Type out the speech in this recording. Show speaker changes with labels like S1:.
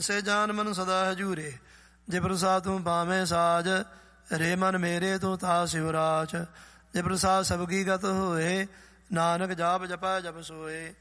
S1: ਸੇ ਜਾਨ ਮਨ ਸਦਾ ਹਜੂਰੇ। ਜੇ ਪ੍ਰਸਾਦ ਤੂੰ ਪਾਵੇਂ ਸਾਜ, ਰੇ ਮਨ ਮੇਰੇ ਤੂੰ ਤਾ ਸਿਵਰਾਜ। ਜੇ ਪ੍ਰਸਾਦ ਸਬਗੀ ਗਤ ਹੋਏ, ਨਾਨਕ ਜਾਪ ਜਪੈ ਜਪ ਸੋਏ।